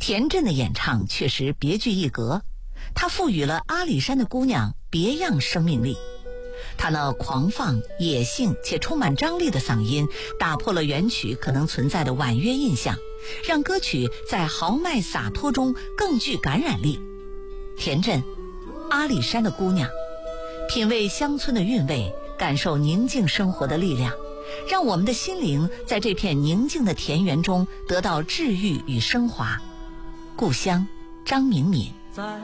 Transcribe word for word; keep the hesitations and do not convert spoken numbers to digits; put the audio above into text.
田震的演唱确实别具一格，他赋予了阿里山的姑娘别样生命力。他那狂放、野性且充满张力的嗓音，打破了原曲可能存在的婉约印象，让歌曲在豪迈洒脱中更具感染力。田震，阿里山的姑娘，品味乡村的韵味，感受宁静生活的力量，让我们的心灵在这片宁静的田园中得到治愈与升华。故乡，张明敏。 在